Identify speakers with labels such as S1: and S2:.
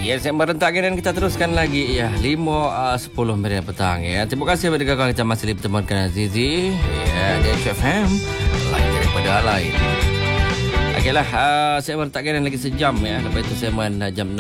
S1: Ya, saya merentakkan dan kita teruskan lagi ya 5:10 petang ya. Terima kasih kepada kawan kita masih dipertemukan Azizi ya di HFM lain daripada lain. Okeylah, saya merentakkan lagi sejam ya. Lepas itu saya jam